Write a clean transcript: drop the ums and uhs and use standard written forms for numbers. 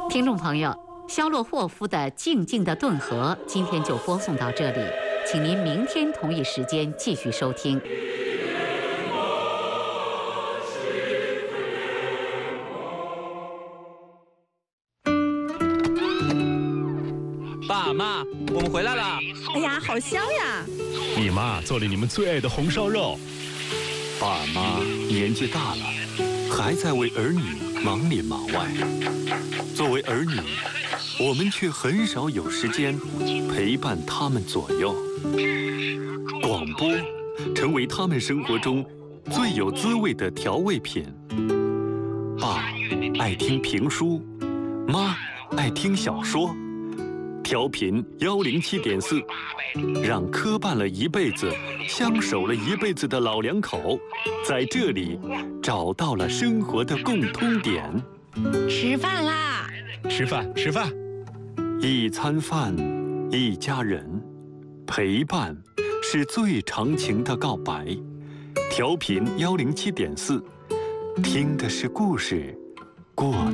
听众朋友，肖洛霍夫的《静静的顿河》今天就播送到这里，请您明天同一时间继续收听。 爸妈，我们回来了！ 哎呀，好香呀！ 你妈做了你们最爱的红烧肉。 爸妈年纪大了，还在为儿女忙里忙外。作为儿女，我们却很少有时间陪伴他们左右。广播成为他们生活中最有滋味的调味品。爸爱听评书，妈爱听小说。调频107.4，让磕绊了一辈子、相守了一辈子的老两口，在这里找到了生活的共通点。 吃饭啦！ 吃饭，吃饭。 一餐饭，一家人，陪伴是最长情的告白。调频107.4，听的是故事，过